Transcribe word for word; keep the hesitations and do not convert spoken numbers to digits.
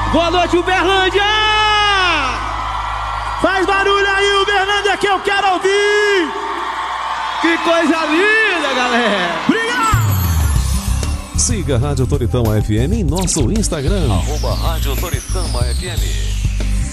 Boa noite, Uberlândia! Faz barulho aí, Uberlândia, que eu quero ouvir! Que coisa linda, galera! Obrigado! Siga a Rádio Toritama F M em nosso Instagram, arroba Rádio Toritama F M.